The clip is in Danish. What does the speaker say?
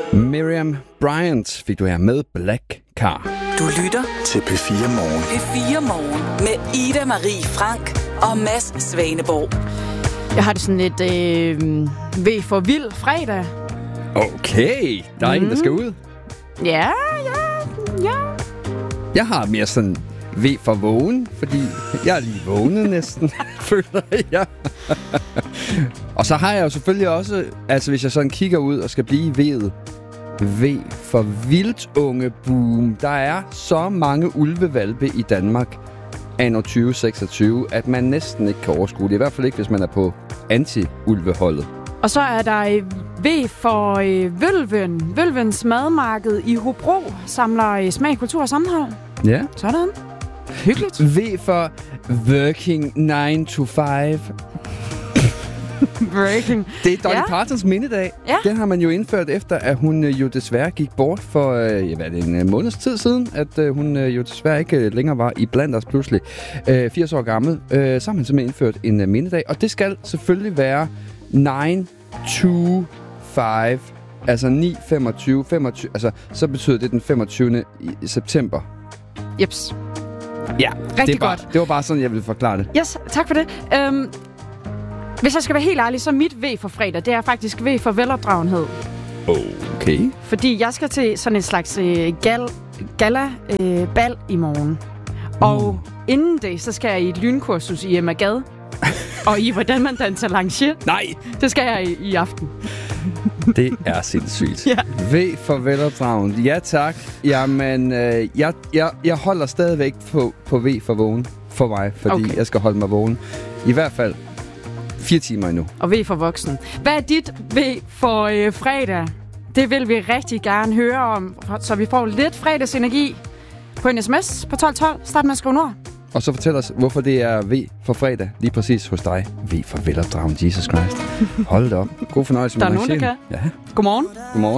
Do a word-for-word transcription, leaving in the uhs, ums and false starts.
Miriam Bryant fik du her med Black Car. Du lytter til P fire Morgen. P fire Morgen med Ida Marie Frank og Mads Svaneborg. Jeg har det sådan lidt øh, V for vild fredag. Okay, der er mm. en, der skal ud. Ja, ja, ja. Jeg har mere sådan V for vågen, fordi jeg er lige vågnet næsten, føler jeg. Og så har jeg jo selvfølgelig også, altså hvis jeg sådan kigger ud og skal blive V'et, V for vildtunge boom. Der er så mange ulvevalpe i Danmark anno tyve seksogtyve, at man næsten ikke kan overskue det. I hvert fald ikke, hvis man er på anti-ulveholdet. Og så er der V for øh, Vølven. Vølvens madmarked i Hobro samler øh, smag, kultur og sammenhold. Ja. Sådan. Hyggeligt. V for Working nine to five. Breaking. Det er Dolly ja. Partons mindedag. Ja. Den har man jo indført efter, at hun jo desværre gik bort for øh, hvad er det, en måneds tid siden. At øh, hun øh, jo desværre ikke længere var i blandt os pludselig. Øh, firs år gammel. Øh, så har man simpelthen indført en øh, mindedag. Og det skal selvfølgelig være nine to five. Altså ni femogtyve. femogtyve altså, så betyder det den femogtyvende september. Jeps. Ja, rigtig det var, godt. Det var bare sådan, jeg ville forklare det. Yes, tak for det. Um, hvis jeg skal være helt ærlig, så mit V for fredag, det er faktisk V for velopdragenhed. Okay. Fordi jeg skal til sådan et slags øh, gal, gala øh, bal i morgen. Og mm. inden det, så skal jeg i et lynkursus i Emma Gad. Og i hvordan man danser lancier. Nej! Det skal jeg i, i aften. Det er sindssygt. Ja. V for velopdragen. Ja, tak. Jamen, øh, jeg, jeg, jeg holder stadigvæk på, på V for vågen for mig, fordi okay. jeg skal holde mig vågen. I hvert fald fire timer endnu. Og V for voksen. Hvad er dit V for øh, fredag? Det vil vi rigtig gerne høre om, så vi får lidt fredagsenergi på en sms på tolv tolv. Start med at skrive nord. Og så fortæl os, hvorfor det er V for fredag lige præcis hos dig. V for velopdragen, Jesus Christ. Hold det op. God fornøjelse med der er nogen, der kan. Ja. Godmorgen. Godmorgen.